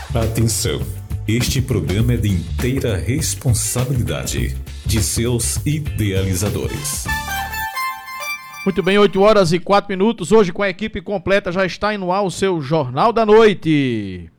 Atenção! Este programa é de inteira responsabilidade de seus idealizadores. Muito bem, 8h04. Hoje com a equipe completa já está indo ao seu Jornal da Noite.